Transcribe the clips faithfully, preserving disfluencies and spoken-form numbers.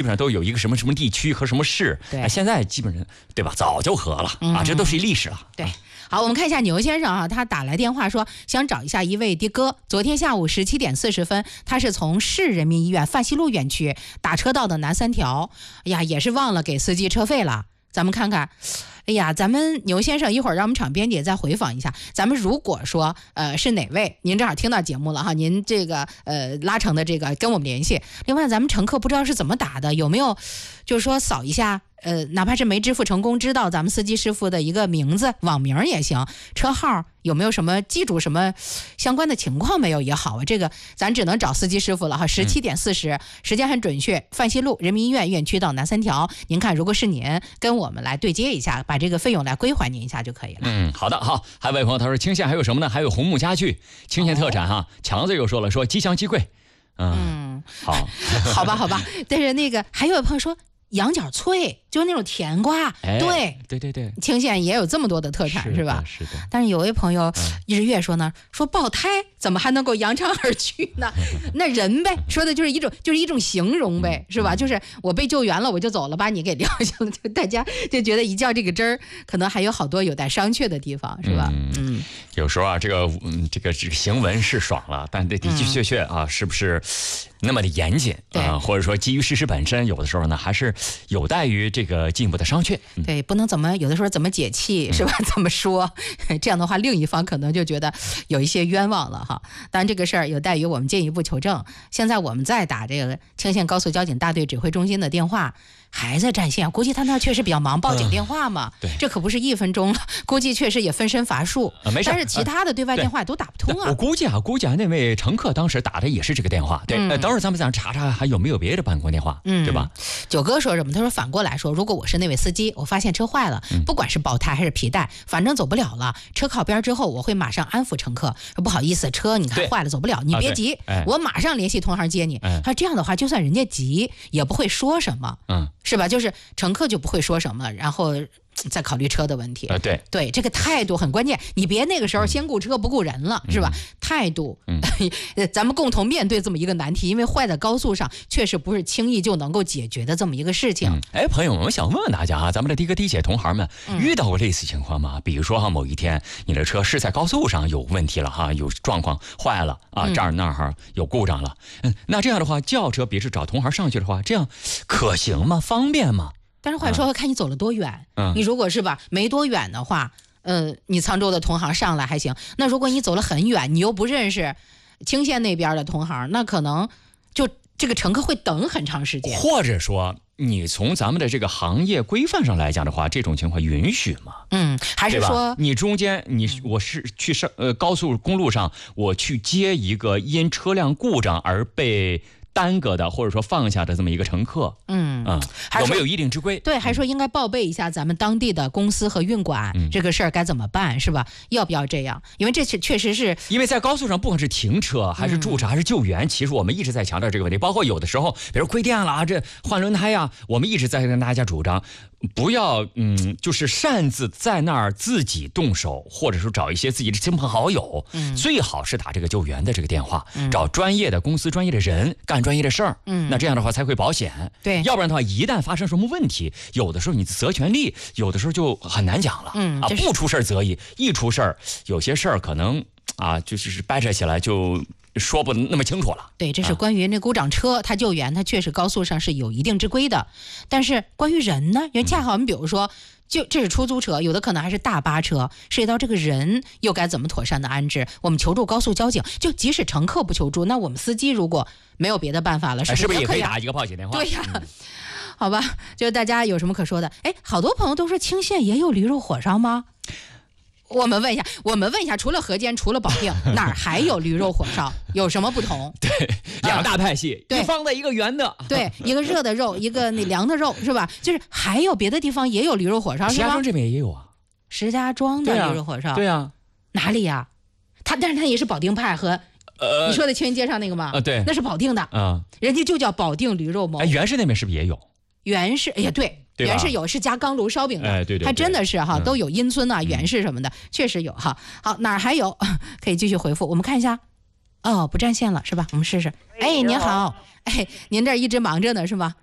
上都有一个什么什么地区和什么市， 对， 哎，现在基本上对吧，早就合了、嗯、啊，这都是历史了。 对。好，我们看一下牛先生啊，他打来电话说想找一下一位的哥。昨天下午十七点四十分，他是从市人民医院范西路院区打车到的南三条，哎呀，也是忘了给司机车费了。咱们看看，哎呀，咱们牛先生一会儿让我们场编辑再回访一下。咱们如果说呃是哪位，您正好听到节目了哈，您这个呃拉成的这个跟我们联系。另外，咱们乘客不知道是怎么打的，有没有就是说扫一下？呃，哪怕是没支付成功，知道咱们司机师傅的一个名字、网名也行，车号有没有什么记住什么相关的情况没有也好啊。这个咱只能找司机师傅了哈。十七点四十，时间很准确，范西路人民医院院区到南三条。您看，如果是您跟我们来对接一下，把这个费用来归还您一下就可以了。 嗯，好的，好。还有位朋友他说，青县还有什么呢？还有红木家具，青县特产哈。强、哦、子又说了，说吉祥鸡贵。嗯， 嗯好， 好吧，好吧。但是那个还有位朋友说。羊角脆就是那种甜瓜， 哎、 对对对对， 青县也有这么多的特产 是, 是吧？ 是的。 但是有位朋友日月说呢，说爆胎怎么还能够扬长而去呢？那人呗，说的就是一种就是一种形容呗，是吧？就是我被救援了，我就走了，把你给撂下了，就大家就觉得一较这个真儿，可能还有好多有待商榷的地方，是吧？嗯， 嗯有时候啊，这个嗯这个这个行文是爽了，但的的确确啊，是不是？那么的严谨啊、呃，或者说基于事实本身，有的时候呢还是有待于这个进一步的商榷。 嗯、对，不能怎么有的时候怎么解气是吧？嗯、怎么说？这样的话，另一方可能就觉得有一些冤枉了哈。当然，这个事儿有待于我们进一步求证。现在我们在打这个青县高速交警大队指挥中心的电话。还在占线，估计他那确实比较忙，报警电话嘛， 嗯、对， 这可不是一分钟了，估计确实也分身乏术。 呃、没事， 但是其他的对外电话都打不通啊。 我估计啊，估计啊，那位乘客当时打的也是这个电话，对。嗯、呃，等会儿咱们再查查还有没有别的办公电话，嗯，对吧？ 九哥说什么？他说反过来说，如果我是那位司机，我发现车坏了，嗯、不管是爆胎还是皮带，反正走不了了，车靠边之后，我会马上安抚乘客，说不好意思，车你看坏了走不了，你别急， 啊、 我马上联系同行接你。哎、他说这样的话，就算人家急，也不会说什么，嗯，是吧？就是。乘客就不会说什么，然后再考虑车的问题。 呃，对对，这个态度很关键，你别那个时候先顾车不顾人了，嗯、是吧？态度，嗯，咱们共同面对这么一个难题，因为坏在高速上，确实不是轻易就能够解决的这么一个事情。 嗯、哎，朋友们，我想问问大家啊，咱们的的哥的姐同行们，遇到过类似情况吗？嗯、比如说哈，某一天你的车是在高速上有问题了哈，有状况坏了啊，这儿那儿有故障了，嗯，那这样的话，轿车别是找同行上去的话，这样可行吗？方便吗？ 但是话说，看你走了多远。 嗯， 你如果是吧没多远的话，呃，你沧州的同行上来还行。那如果你走了很远，你又不认识青县那边的同行，那可能就这个乘客会等很长时间。 或者说，你从咱们的这个行业规范上来讲的话，这种情况允许吗？ 嗯，还是说你中间你我是去上呃高速公路上，我去接一个因车辆故障而被耽搁的或者说放下的这么一个乘客，嗯嗯，有没有一定之规？ 对，还说应该报备一下咱们当地的公司和运管，嗯、这个事儿该怎么办，是吧？要不要这样？因为这是确实是， 因为在高速上，不管是停车还是驻扎还是救援，嗯、其实我们一直在强调这个问题。包括有的时候，比如亏电了啊，这换轮胎呀，我们一直在跟大家主张。不要嗯，就是擅自在那儿自己动手，或者说找一些自己的亲朋好友，嗯，最好是打这个救援的这个电话，嗯、找专业的公司、专业的人干专业的事儿，嗯，那这样的话才会保险。 对， 要不然的话，一旦发生什么问题，有的时候你责权利，有的时候就很难讲了，嗯啊，不出事儿则已，一出事儿，有些事儿可能啊，就是掰扯起来就。说不那么清楚了。 对，这是关于那故障车，它救援，它确实高速上是有一定之规的。但是关于人呢，因为恰好我们比如说，就这是出租车，有的可能还是大巴车，涉及到这个人又该怎么妥善的安置？我们求助高速交警，就即使乘客不求助，那我们司机如果没有别的办法了，是不是、 哎、是不是也可以打一个报警电话？ 对呀、嗯，好吧，就是大家有什么可说的？哎，好多朋友都说青县也有驴肉火烧吗？我们问一下，我们问一下，除了河间，除了保定，哪儿还有驴肉火烧？有什么不同？ 对，两大派系， 呃、 一方的，一个圆的。 对，一个热的肉，一个那凉的肉，是吧？就是还有别的地方也有驴肉火烧，是吧？石家庄这边也有啊。 石家庄的驴肉火烧， 对呀、啊， 哪里呀、啊？他，但是他也是保定派和。呃，你说的青云街上那个吗？ 啊，对， 那是保定的啊、 嗯， 人家就叫保定驴肉谋。 哎，原市那边是不是也有？ 原市，哎呀，对。原是有，是加钢炉烧饼的， 哎，对对对， 还真的是哈， 嗯、 都有阴村啊、原氏什么的，嗯、确实有哈。好，哪儿还有？可以继续回复，我们看一下。哦，不占线了是吧？我们试试。哎，您好，哎，您这一直忙着呢是吗？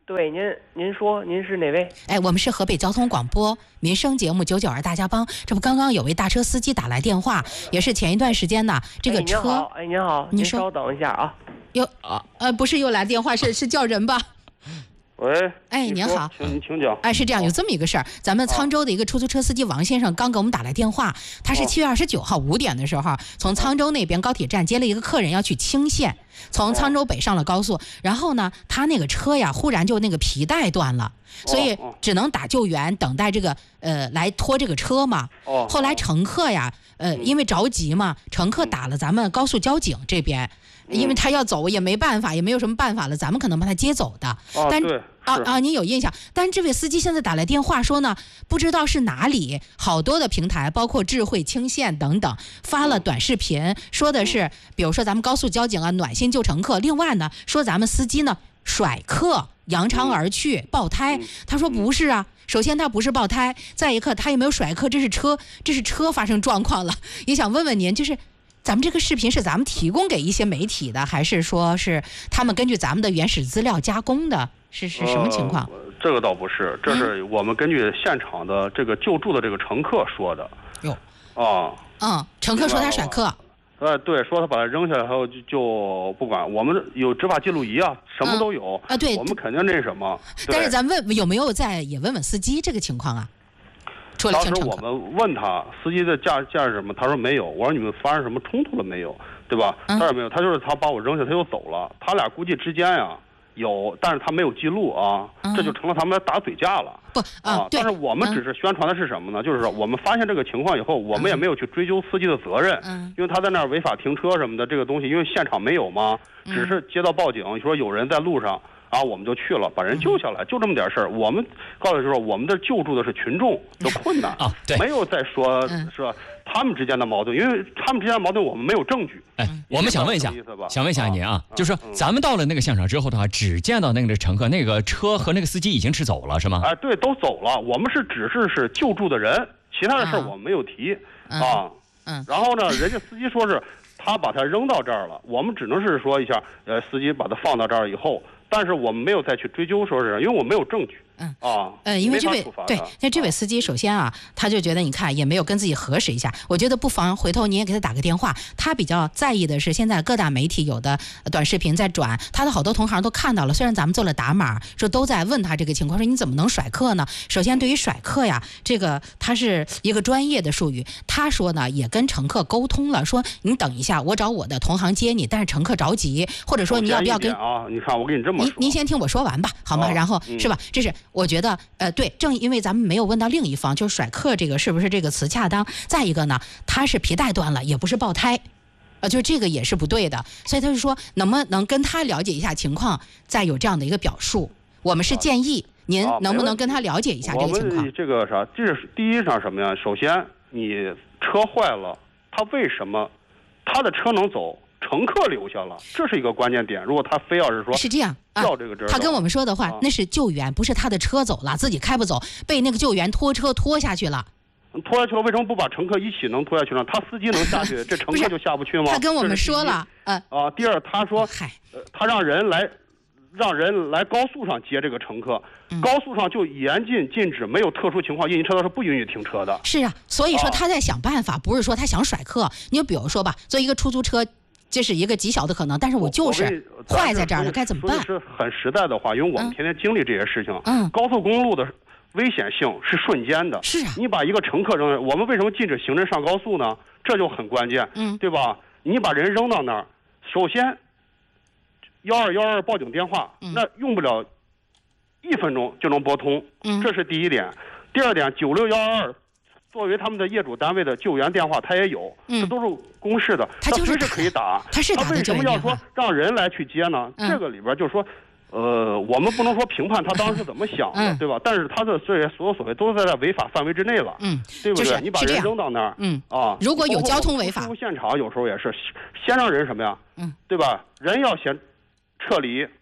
对，您您说您是哪位？ 哎，我们是河北交通广播民生节目九九二大家帮，这不刚刚有位大车司机打来电话，也是前一段时间呢，这个车。 哎，您好，哎，您好，您稍等一下啊。 又啊呃，不是又来电话，是是叫人吧？ 喂， 哎，您好， 请您请讲。 哎，是这样，有这么一个事儿，咱们沧州的一个出租车司机王先生刚给我们打来电话，他是七月二十九号五点的时候，从沧州那边高铁站接了一个客人要去青县，从沧州北上了高速，然后呢，他那个车呀，忽然就那个皮带断了，所以只能打救援，等待这个呃来拖这个车嘛。后来乘客呀，呃，因为着急嘛，乘客打了咱们高速交警这边。因为他要走也没办法，也没有什么办法了，咱们可能把他接走的。 啊， 但对， 啊啊，您有印象？但是这位司机现在打来电话说呢，不知道是哪里，好多的平台，包括智慧、青县等等，发了短视频，说的是，比如说咱们高速交警啊，暖心救乘客。另外呢，说咱们司机呢甩客，扬长而去，爆胎。他说不是啊。首先，他不是爆胎；再一个，他也没有甩客，这是车，这是车发生状况了。也想问问您，就是咱们这个视频是咱们提供给一些媒体的，还是说是他们根据咱们的原始资料加工的？是是什么情况？ 呃、这个倒不是，这是我们根据现场的这个救助的这个乘客说的。 哟， 啊， 嗯，乘客说他甩客。 呃，对，说他把他扔下来后就就不管，我们有执法记录仪啊，什么都有、 嗯、啊，对， 我们肯定那什么。 但是咱问有没有再也问问司机这个情况啊？ 当时我们问他司机的驾驾驶什么，他说没有。我说你们发生什么冲突了没有？对吧？ 嗯、 他说没有，他就是他把我扔下，他又走了。他俩估计之间呀、啊、有，但是他没有记录啊， 嗯、 这就成了他们打嘴架了。 不啊， 但是我们只是宣传的是什么呢？嗯、就是说我们发现这个情况以后，我们也没有去追究司机的责任， 嗯、 因为他在那儿违法停车什么的，这个东西因为现场没有嘛，只是接到报警说有人在路上。然后我们就去了，把人救下来，就这么点事儿。我们告诉说，我们的救助的是群众的困难啊，对， 没有再说是吧？他们之间的矛盾，因为他们之间的矛盾我们没有证据。 哎，我们想问一下，想问一下您啊，就是说咱们到了那个现场之后的话，只见到那个乘客，那个车和那个司机已经是走了，是吗？ 哎，对，都走了。我们是只是是救助的人，其他的事儿我们没有提啊。 嗯。 然后呢，人家司机说是他把他扔到这儿了，我们只能是说一下，呃，司机把他放到这儿以后。但是我们没有再去追究，说是因为我没有证据。 嗯啊， 呃，因为这位对，那这位司机首先啊，他就觉得你看也没有跟自己核实一下，我觉得不妨回头你也给他打个电话。他比较在意的是现在各大媒体有的短视频在转，他的好多同行都看到了。虽然咱们做了打码，说都在问他这个情况，说你怎么能甩客呢？首先对于甩客呀，这个他是一个专业的术语。他说呢，也跟乘客沟通了，说你等一下，我找我的同行接你，但是乘客着急，或者说你要不要跟啊？你看我跟你这么说， 您您先听我说完吧，好吗？ 啊、 然后、 嗯、 是吧？这是我觉得呃。对，正因为咱们没有问到另一方，就是甩客这个是不是这个词恰当？再一个呢，他是皮带断了，也不是爆胎，呃，就这个也是不对的。所以他就说，能不能跟他了解一下情况，再有这样的一个表述？我们是建议您能不能跟他了解一下这个情况？ 我们这个啥，这是第一上什么呀？首先，你车坏了，他为什么他的车能走？乘客留下了，这是一个关键点。如果他非要是说是这样要这个证、 啊，他跟我们说的话、 啊， 那是救援，不是他的车走了，自己开不走，被那个救援拖车拖下去了。 拖下去了，为什么不把乘客一起能拖下去呢？他司机能下去，这乘客就下不去吗？ 他跟我们说了， 呃啊，第二，他说， 嗨、 呃，他让人来，让人来高速上接这个乘客， 嗯、 高速上就严禁禁止，没有特殊情况，应急车道是不允许停车的。 是啊，所以说他在想办法，啊、不是说他想甩客。你就比如说吧，作为一个出租车。这是一个极小的可能，但是我就是坏在这儿了，该怎么办？ 是很实在的话，因为我们天天经历这些事情。 嗯， 高速公路的危险性是瞬间的。 是啊， 你把一个乘客扔，我们为什么禁止行人上高速呢？这就很关键。 嗯， 对吧？你把人扔到那儿，首先幺二幺二报警电话， 嗯、 那用不了一分钟就能拨通。 嗯， 这是第一点。第二点，九六幺二。作为他们的业主单位的救援电话，他也有， 嗯、 这都是公示的， 他就是随时可以打。 他是打他为什么要说让人来去接呢？ 嗯、 这个里边就是说，呃，我们不能说评判他当时是怎么想的， 嗯、 对吧？但是他的这些所有所谓都是在违法范围之内了， 嗯， 对不对？ 就是、 你把人扔到那儿， 嗯啊， 如果有交通违法， 出入现场有时候也是先让人什么呀， 嗯， 对吧？人要先撤离，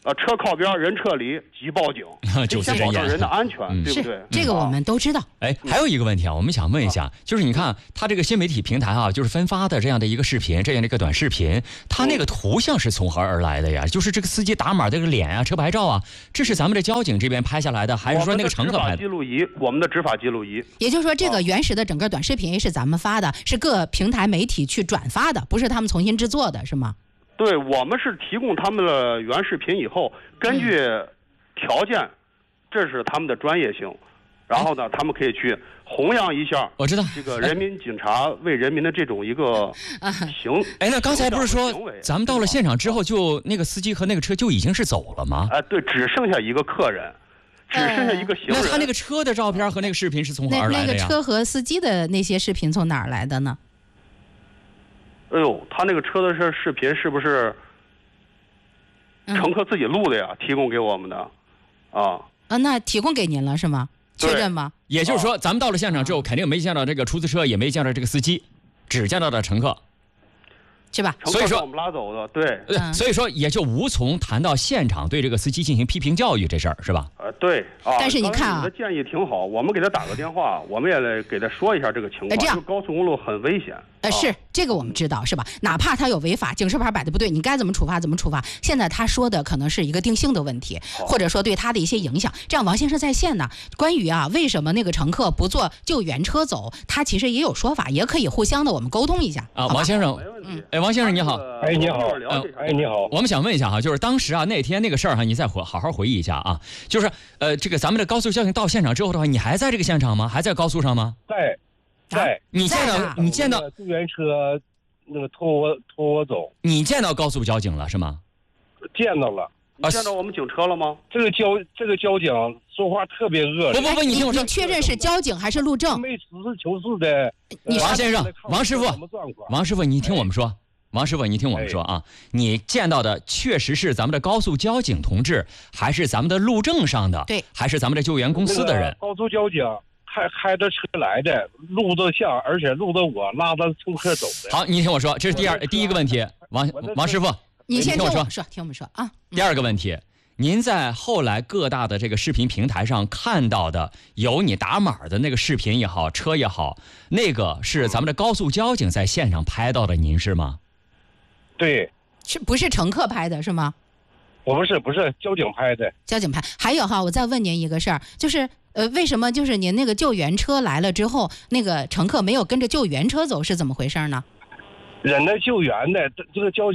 呃，车靠边，人撤离，即报警， 九先保证人的安全，嗯、对不对？ 这个我们都知道。 哎，还有一个问题啊，我们想问一下，就是你看他这个新媒体平台啊，就是分发的这样的一个视频，这样的一个短视频，他那个图像是从何而来的呀？就是这个司机打码这个脸啊、车牌照啊，这是咱们的交警这边拍下来的，还是说那个乘客拍的？ 执法记录仪，我们的执法记录仪。 也就是说，这个原始的整个短视频是咱们发的，是各平台媒体去转发的，不是他们重新制作的，是吗？ 对，我们是提供他们的原视频以后，根据条件，嗯、这是他们的专业性，然后呢，他们可以去弘扬一下。 我知道这个人民警察为人民的这种一个行。 哎，那刚才不是说咱们到了现场之后，就那个司机和那个车就已经是走了吗？ 哎、呃，对，只剩下一个客人，只剩下一个行人。 那他那个车的照片和那个视频是从何而来的呀？ 那那个车和司机的那些视频从哪儿来的呢？ 哎呦，他那个车的视视频是不是乘客自己录的呀？嗯、提供给我们的，啊啊，那提供给您了是吗？确认吗？ 也就是说，咱们到了现场之后，肯定没见到这个出租车，也没见到这个司机，只见到了乘客， 是吧？ 所以说我们拉走的，对， 嗯、所以说也就无从谈到现场对这个司机进行批评教育这事儿，是吧？ 呃，对啊。 但是你看啊， 你的建议挺好，我们给他打个电话，我们也来给他说一下这个情况。这样，高速公路很危险。 呃，是这个我们知道是吧？哪怕他有违法，警示牌摆的不对，你该怎么处罚怎么处罚。现在他说的可能是一个定性的问题，或者说对他的一些影响。这样，王先生在线呢，关于啊为什么那个乘客不坐救援车走，他其实也有说法，也可以互相的我们沟通一下啊。王先生，嗯，哎，王先生你好， 哎你好，哎你好， 我们想问一下哈，就是当时啊那天那个事儿哈，你再回好好回忆一下啊，就是呃这个咱们的高速交警到现场之后的话，你还在这个现场吗？还在高速上吗？ 在。在， 你见到你见到救援车那个拖我拖我走， 你见到高速交警了是吗？ 见到了。 你见到我们警车了吗？ 这个交这个交警说话特别恶劣。 不不不，你听我说， 你确认是交警还是路政？ 没实事求是的。 你王先生，王师傅，王师傅，你听我们说。王师傅，你听我们说啊，你见到的确实是咱们的高速交警同志，还是咱们的路政上的？ 对， 还是咱们的救援公司的人？ 高速交警。开开着车来的，录的像，而且录的我拉着乘客走的。 好，你听我说，这是第二第一个问题，王王师傅， 你先听我说， 说，听我们说啊。 第二个问题，您在后来各大的这个视频平台上看到的有你打码的那个视频也好，车也好，那个是咱们的高速交警在现场拍到的，您是吗？ 对， 是不是乘客拍的是吗？ 我不是，不是交警拍的。 交警拍。还有哈，我再问您一个事儿，就是呃，为什么就是您那个救援车来了之后，那个乘客没有跟着救援车走，是怎么回事呢？ 人家救援的这个交